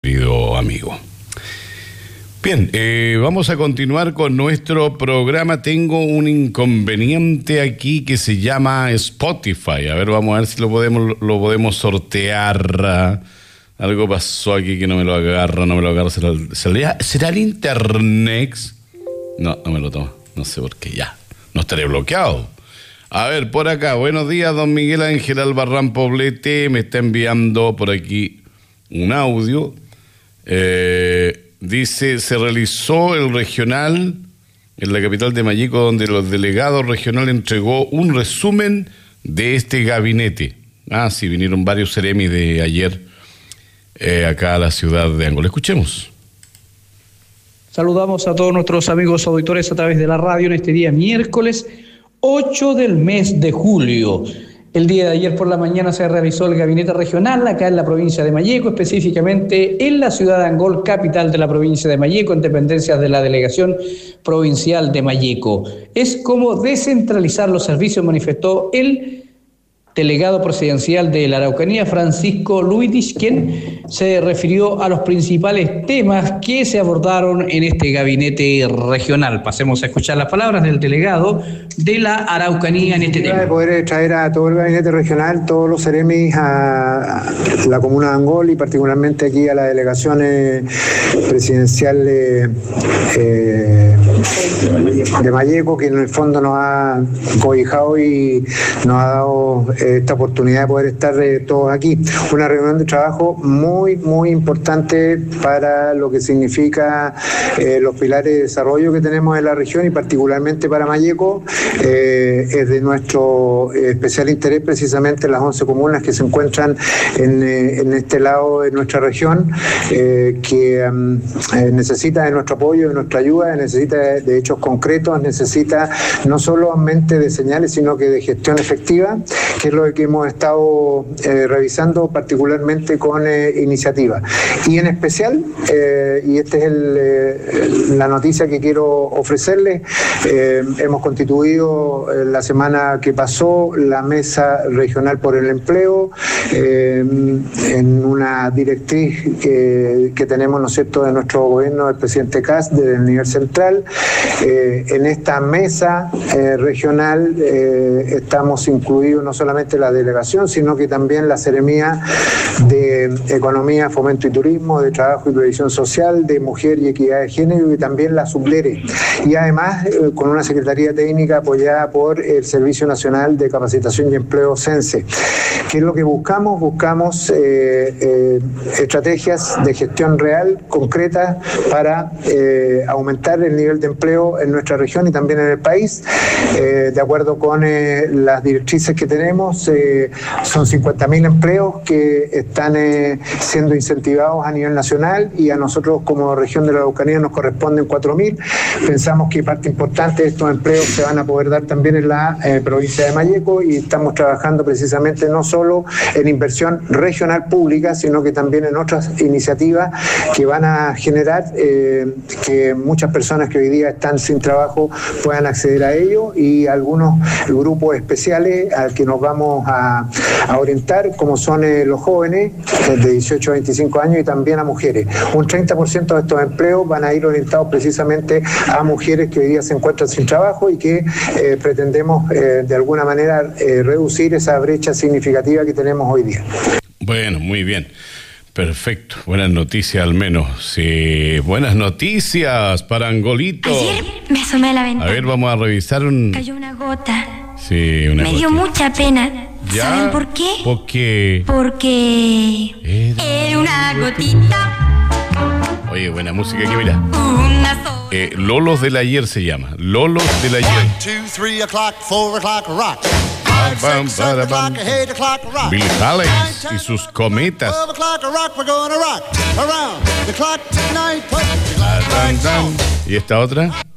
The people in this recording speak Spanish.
querido amigo. Bien, vamos a continuar con nuestro programa. Tengo un inconveniente aquí que se llama Spotify. A ver, vamos a ver si lo podemos sortear. Algo pasó aquí que no me lo agarra. ¿Será el internet? No me lo toma. No sé por qué. Ya, no estaré bloqueado. A ver, por acá. Buenos días, don Miguel Ángel Albarrán Poblete. Me está enviando por aquí un audio. Dice, se realizó el regional en la capital de Malleco, donde los delegados regionales entregó un resumen de este gabinete. Sí, vinieron varios seremis de ayer acá a la ciudad de Angol. Escuchemos. Saludamos a todos nuestros amigos auditores a través de la radio en este día miércoles 8 del mes de julio. El día de ayer por la mañana se realizó el gabinete regional acá en la provincia de Malleco, específicamente en la ciudad de Angol, capital de la provincia de Malleco, en dependencias de la delegación provincial de Malleco. Es como descentralizar los servicios, manifestó el delegado presidencial de la Araucanía, Francisco Luitich, quien se refirió a los principales temas que se abordaron en este gabinete regional. Pasemos a escuchar las palabras del delegado de la Araucanía en este tema. De poder traer a todo el gabinete regional, todos los seremis a la comuna de Angol y particularmente aquí a la delegación presidencial de Malleco, que en el fondo nos ha cobijado y nos ha dado esta oportunidad de poder estar todos aquí. Una reunión de trabajo muy, muy importante para lo que significa los pilares de desarrollo que tenemos en la región y particularmente para Malleco. Es de nuestro especial interés precisamente las 11 comunas que se encuentran en este lado de nuestra región, que necesita de nuestro apoyo, de nuestra ayuda, necesita de hechos concretos, necesita no solamente de señales, sino que de gestión efectiva, que es lo que hemos estado revisando particularmente con iniciativas. Y en especial, y esta es la noticia que quiero ofrecerles, hemos constituido la semana que pasó la Mesa Regional por el Empleo, en una directriz que tenemos, ¿no es cierto?, de nuestro gobierno, del presidente Kast, desde el nivel central. En esta mesa regional estamos incluidos no solamente la delegación, sino que también la Seremía de Economía, Fomento y Turismo, de Trabajo y Previsión Social, de Mujer y Equidad de Género y también la Sublere. Y además con una Secretaría Técnica apoyada por el Servicio Nacional de Capacitación y Empleo, SENSE. ¿Qué es lo que buscamos? Buscamos estrategias de gestión real, concretas, para aumentar el nivel de empleo en nuestra región y también en el país. De acuerdo con las directrices que tenemos, son 50.000 empleos que están siendo incentivados a nivel nacional y a nosotros como región de la Araucanía nos corresponden 4.000. Pensamos que parte importante de estos empleos se van a poder dar también en la provincia de Malleco y estamos trabajando precisamente no solo en inversión regional pública, sino que también en otras iniciativas que van a generar que muchas personas que hoy día están sin trabajo puedan acceder a ello, y algunos grupos especiales al que nos vamos a orientar, como son los jóvenes de 18 a 25 años y también a mujeres. Un 30% de estos empleos van a ir orientados precisamente a mujeres que hoy día se encuentran sin trabajo y que pretendemos de alguna manera reducir esa brecha significativa que tenemos hoy día. Bueno, muy bien. Perfecto, buenas noticias al menos. Sí, buenas noticias para Angolito. Ayer me asomé a la ventana. A ver, vamos a revisar Cayó una gota. Sí, una gota. Me dio mucha pena. ¿Ya? ¿Saben por qué? ¿Por qué? Porque era una gotita. Oye, buena música aquí, mira. Una sola. Lolos del ayer se llama. Lolos del ayer. 1, 2, 3 o'clock, 4 o'clock, rock. Bam, bam, bam. Bill Haley y sus cometas. ¿Y esta otra?